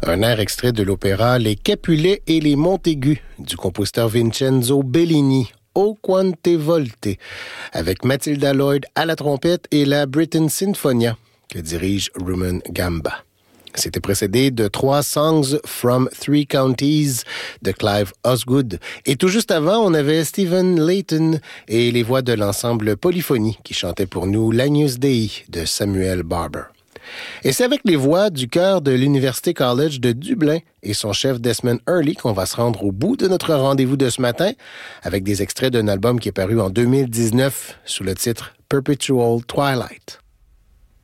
Un air extrait de l'opéra Les Capulets et les Montaigus du compositeur Vincenzo Bellini, O Quante Volte, avec Matilda Lloyd à la trompette et la Britten Sinfonia que dirige Rumen Gamba. C'était précédé de 3 Songs from Three Counties de Clive Osgood. Et tout juste avant, on avait Stephen Layton et les voix de l'ensemble Polyphonie qui chantaient pour nous l'Agnus Dei de Samuel Barber. Et c'est avec les voix du chœur de l'University College de Dublin et son chef Desmond Hurley qu'on va se rendre au bout de notre rendez-vous de ce matin avec des extraits d'un album qui est paru en 2019 sous le titre Perpetual Twilight.